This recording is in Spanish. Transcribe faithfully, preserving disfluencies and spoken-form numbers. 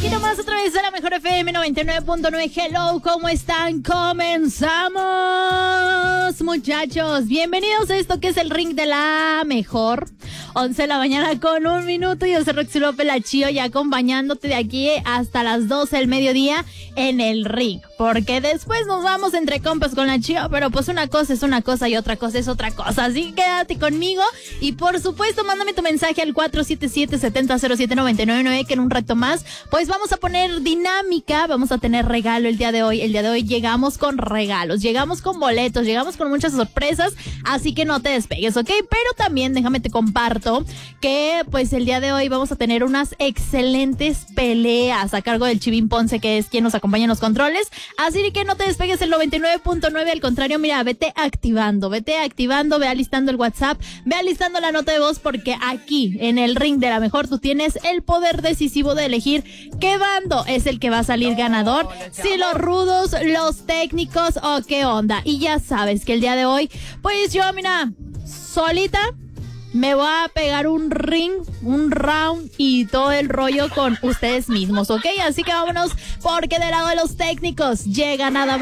Aquí nomás otra vez a la Mejor F M noventa y nueve punto nueve. Hello, ¿cómo están? Comenzamos, muchachos. Bienvenidos a esto que es el ring de la mejor. once de la mañana con un minuto. Yo soy Roxy López La Chío y acompañándote de aquí hasta las doce del mediodía en el ring. Porque después nos vamos entre compas con La Chío, pero pues una cosa es una cosa y otra cosa es otra cosa. Así que quédate conmigo y por supuesto mándame tu mensaje al cuatro siete siete, siete cero cero siete, nueve nueve nueve, que en un rato más pues vamos a poner dinámica, vamos a tener regalo el día de hoy. El día de hoy llegamos con regalos, llegamos con boletos, llegamos con muchas sorpresas, así que no te despegues, ¿ok? Pero también déjame te comparto que pues el día de hoy vamos a tener unas excelentes peleas a cargo del Chivín Ponce, que es quien nos acompaña en los controles. Así que no te despegues el noventa y nueve punto nueve, al contrario, mira, vete activando, vete activando, ve alistando el WhatsApp, ve alistando la nota de voz, porque aquí en el ring de la mejor tú tienes el poder decisivo de elegir qué bando es el que va a salir ganador, si los rudos, los técnicos o qué onda. Y ya sabes que el día de hoy, pues yo, mira, solita me voy a pegar un ring, un round y todo el rollo con ustedes mismos, ¿ok? Así que vámonos, porque del lado de los técnicos llega nada más